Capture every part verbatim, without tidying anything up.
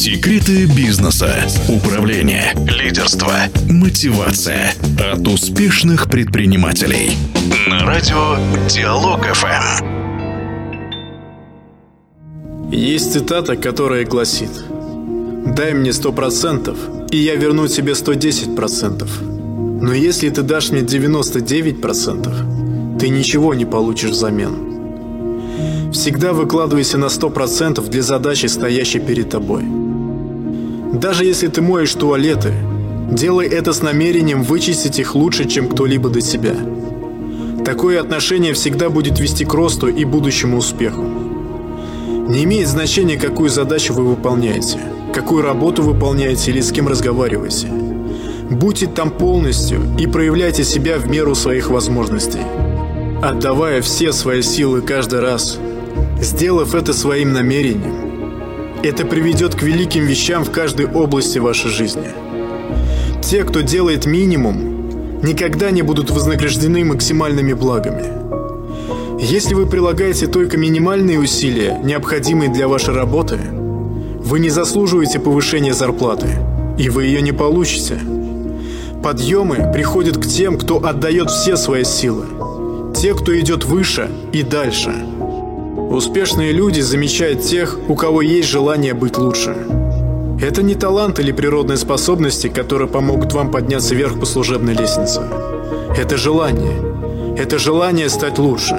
Секреты бизнеса, управления, лидерства, мотивация от успешных предпринимателей. На радио Диалог эф эм. Есть цитата, которая гласит: «Дай мне сто процентов, и я верну тебе сто десять процентов. Но если ты дашь мне девяносто девять процентов, ты ничего не получишь взамен». Всегда выкладывайся на сто процентов для задачи, стоящей перед тобой. Даже если ты моешь туалеты, делай это с намерением вычистить их лучше, чем кто-либо до тебя. Такое отношение всегда будет вести к росту и будущему успеху. Не имеет значения, какую задачу вы выполняете, какую работу выполняете или с кем разговариваете. Будьте там полностью и проявляйте себя в меру своих возможностей, отдавая все свои силы каждый раз. Сделав это своим намерением, это приведет к великим вещам в каждой области вашей жизни. Те, кто делает минимум, никогда не будут вознаграждены максимальными благами. Если вы прилагаете только минимальные усилия, необходимые для вашей работы, вы не заслуживаете повышения зарплаты, и вы ее не получите. Подъемы приходят к тем, кто отдает все свои силы, те, кто идет выше и дальше. Успешные люди замечают тех, у кого есть желание быть лучше. Это не талант или природные способности, которые помогут вам подняться вверх по служебной лестнице. Это желание. Это желание стать лучше.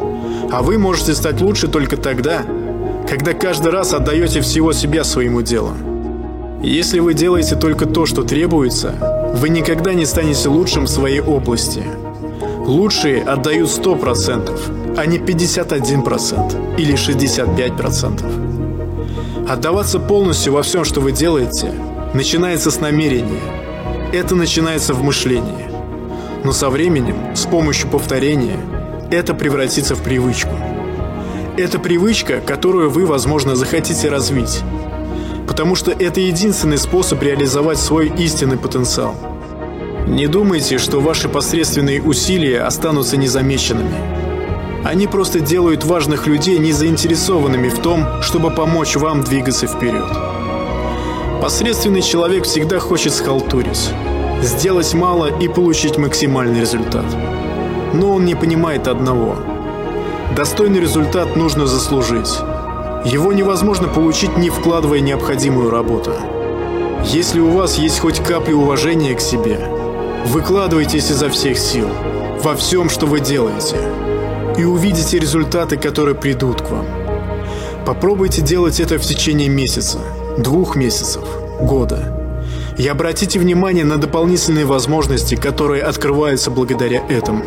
А вы можете стать лучше только тогда, когда каждый раз отдаете всего себя своему делу. Если вы делаете только то, что требуется, вы никогда не станете лучшим в своей области. Лучшие отдают сто процентов, а не пятьдесят один процент или шестьдесят пять процентов. Отдаваться полностью во всем, что вы делаете, начинается с намерения. Это начинается в мышлении. Но со временем, с помощью повторения, это превратится в привычку. Это привычка, которую вы, возможно, захотите развить, потому что это единственный способ реализовать свой истинный потенциал. Не думайте, что ваши посредственные усилия останутся незамеченными. Они просто делают важных людей незаинтересованными в том, чтобы помочь вам двигаться вперед. Посредственный человек всегда хочет схалтурить, сделать мало и получить максимальный результат. Но он не понимает одного: достойный результат нужно заслужить. Его невозможно получить, не вкладывая необходимую работу. Если у вас есть хоть капля уважения к себе, выкладывайтесь изо всех сил во всем, что вы делаете, и увидите результаты, которые придут к вам. Попробуйте делать это в течение месяца, двух месяцев, года. И обратите внимание на дополнительные возможности, которые открываются благодаря этому.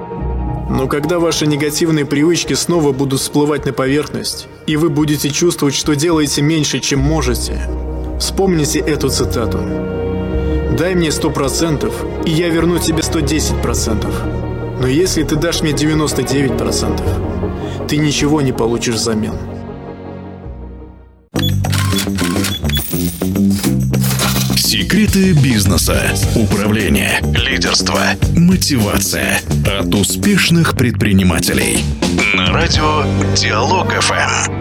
Но когда ваши негативные привычки снова будут всплывать на поверхность, и вы будете чувствовать, что делаете меньше, чем можете, вспомните эту цитату: «Дай мне сто процентов, и я верну тебе сто десять процентов. Но если ты дашь мне девяносто девять процентов, ты ничего не получишь взамен». Секреты бизнеса, управления, лидерства, мотивация от успешных предпринимателей. На радио Диалог эф эм.